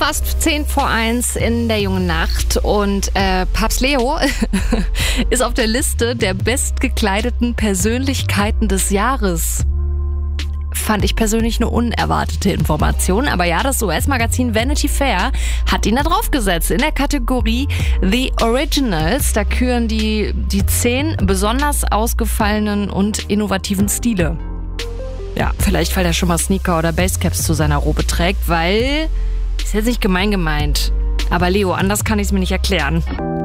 fast 10:50 in der jungen Nacht und Papst Leo ist auf der Liste der bestgekleideten Persönlichkeiten des Jahres. Fand ich persönlich eine unerwartete Information, aber ja, das US-Magazin Vanity Fair hat ihn da draufgesetzt in der Kategorie The Originals. Da küren die 10 besonders ausgefallenen und innovativen Stile. Ja, vielleicht weil er schon mal Sneaker oder Basecaps zu seiner Robe trägt, weil, ist jetzt nicht gemeint, aber Leo, anders kann ich es mir nicht erklären.